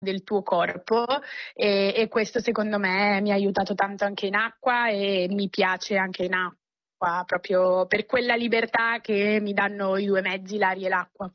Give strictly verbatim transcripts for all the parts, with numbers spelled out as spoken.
del tuo corpo e, e questo secondo me mi ha aiutato tanto anche in acqua e mi piace anche in acqua, proprio per quella libertà che mi danno i due mezzi, l'aria e l'acqua.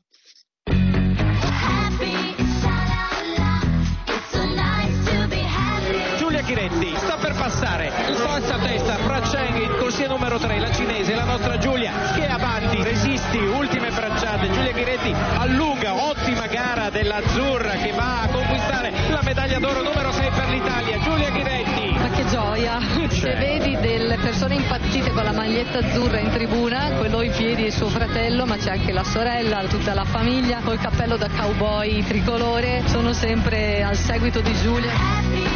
Giulia Ghiretti sta per passare, il forza a testa fra Cheng, il corsia numero tre, la cinese, la nostra Giulia che è avanti, resisti, ultime bracciate, Giulia Ghiretti allunga, ottima gara dell'azzurra che va a conquistare la medaglia d'oro numero sei per l'Italia. Giulia Ghiretti, ma che gioia, se vedi delle persone impazzite con la maglietta azzurra in tribuna, quello ai piedi è suo fratello, ma c'è anche la sorella, tutta la famiglia col cappello da cowboy tricolore, sono sempre al seguito di Giulia.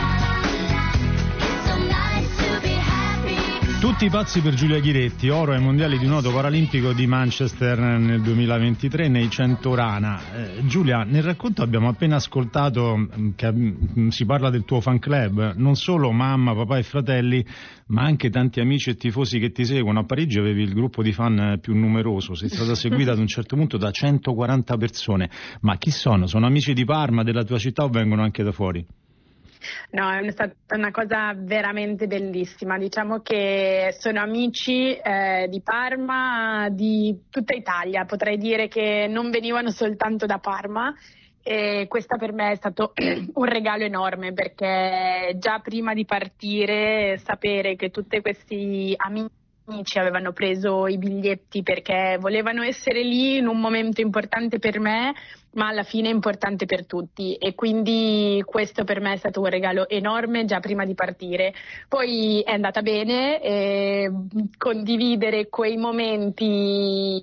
Tutti pazzi per Giulia Ghiretti, oro ai mondiali di nuoto paralimpico di Manchester nel duemilaventitré nei cento rana. Eh, Giulia, nel racconto abbiamo appena ascoltato che mh, si parla del tuo fan club, non solo mamma, papà e fratelli, ma anche tanti amici e tifosi che ti seguono. A Parigi avevi il gruppo di fan più numeroso, sei stata seguita ad un certo punto da centoquaranta persone. Ma chi sono? Sono amici di Parma, della tua città o vengono anche da fuori? No, è stata una cosa veramente bellissima. Diciamo che sono amici eh, di Parma, di tutta Italia. Potrei dire che non venivano soltanto da Parma e questo per me è stato un regalo enorme, perché già prima di partire sapere che tutti questi amici avevano preso i biglietti perché volevano essere lì in un momento importante per me, ma alla fine importante per tutti, e quindi questo per me è stato un regalo enorme già prima di partire. Poi è andata bene e condividere quei momenti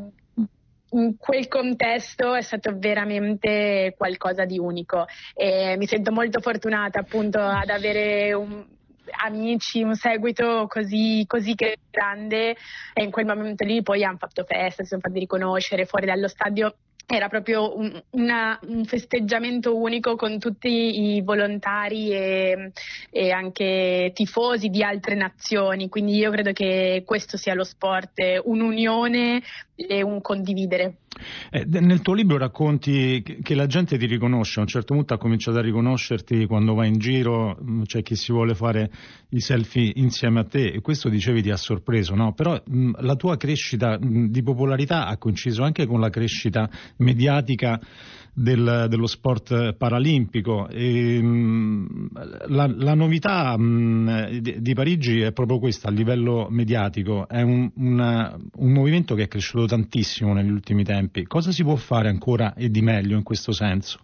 in quel contesto è stato veramente qualcosa di unico e mi sento molto fortunata appunto ad avere un amici, un seguito così, così grande, e in quel momento lì poi hanno fatto festa, si sono fatti riconoscere fuori dallo stadio. Era proprio un, una, un festeggiamento unico con tutti i volontari e, e anche tifosi di altre nazioni, quindi io credo che questo sia lo sport, un'unione e un condividere. Eh, nel tuo libro racconti che, che la gente ti riconosce, a un certo punto ha cominciato a riconoscerti quando vai in giro, c'è chi si vuole fare i selfie insieme a te, e questo dicevi ti ha sorpreso, no? Però mh, la tua crescita mh, di popolarità ha coinciso anche con la crescita mediatica del, dello sport paralimpico e, mh, la, la novità mh, di, di Parigi è proprio questa a livello mediatico, è un, una, un movimento che è cresciuto tantissimo negli ultimi tempi. Cosa si può fare ancora e di meglio in questo senso?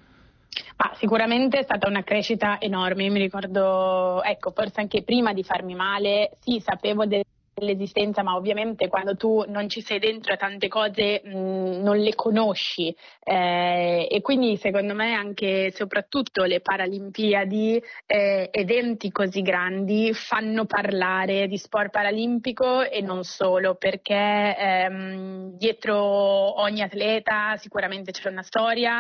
Ma sicuramente è stata una crescita enorme. Io mi ricordo, ecco, forse anche prima di farmi male, sì, sapevo de- dell'esistenza, ma ovviamente quando tu non ci sei dentro a tante cose mh, non le conosci, eh, e quindi secondo me anche soprattutto le Paralimpiadi, eh, eventi così grandi fanno parlare di sport paralimpico e non solo, perché ehm, dietro ogni atleta sicuramente c'è una storia,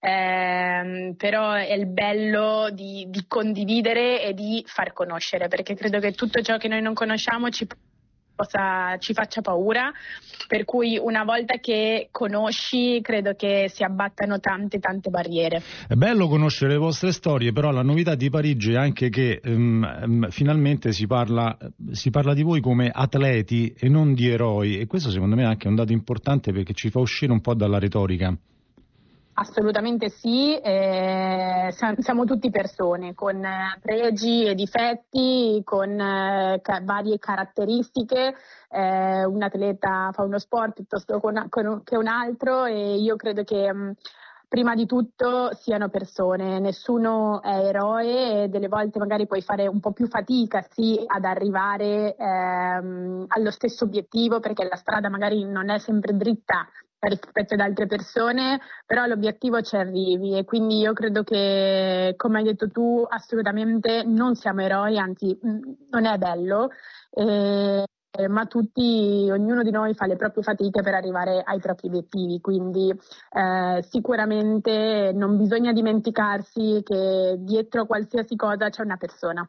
ehm, però è il bello di, di condividere e di far conoscere, perché credo che tutto ciò che noi non conosciamo ci Possa, ci faccia paura, per cui una volta che conosci credo che si abbattano tante tante barriere. È bello conoscere le vostre storie, però la novità di Parigi è anche che um, finalmente si parla, si parla di voi come atleti e non di eroi, e questo secondo me è anche un dato importante perché ci fa uscire un po' dalla retorica. Assolutamente sì, eh, siamo tutti persone con pregi e difetti, con eh, ca- varie caratteristiche, eh, un atleta fa uno sport piuttosto con, con, che un altro, e io credo che mh, prima di tutto siano persone, nessuno è eroe e delle volte magari puoi fare un po' più fatica sì ad arrivare ehm, allo stesso obiettivo, perché la strada magari non è sempre dritta rispetto ad altre persone, però l'obiettivo ci arrivi, e quindi io credo che, come hai detto tu, assolutamente non siamo eroi, anzi non è bello, eh, ma tutti, ognuno di noi fa le proprie fatiche per arrivare ai propri obiettivi, quindi eh, sicuramente non bisogna dimenticarsi che dietro qualsiasi cosa c'è una persona.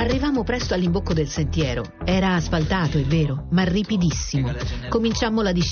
Arrivammo presto all'imbocco del sentiero. Era asfaltato, è vero, ma ripidissimo. Cominciammo la discesa